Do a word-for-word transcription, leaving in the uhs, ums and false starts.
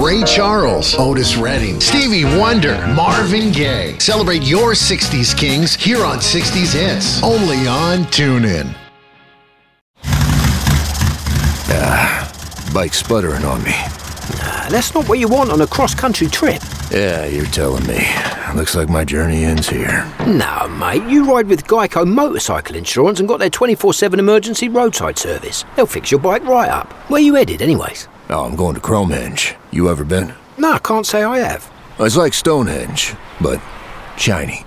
Ray Charles, Otis Redding, Stevie Wonder, Marvin Gaye. Celebrate your sixties kings here on sixties Hits, only on TuneIn. Ah, bike's sputtering on me. Nah, that's not what you want on a cross-country trip. Yeah, you're telling me. Looks like my journey ends here. No, mate, you ride with Geico Motorcycle Insurance and got their twenty-four seven emergency roadside service. They'll fix your bike right up. Where you headed, anyways? Oh, I'm going to Cromehenge. You ever been? No, I can't say I have. It's like Stonehenge, but shiny.